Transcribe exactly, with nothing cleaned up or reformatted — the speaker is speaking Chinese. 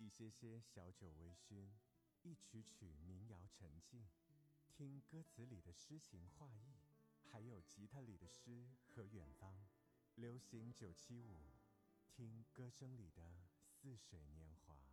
一些些小酒微醺，一曲曲民谣沉静，听歌词里的诗情画意，还有吉他里的诗和远方。流行九七五，听歌声里的似水年华。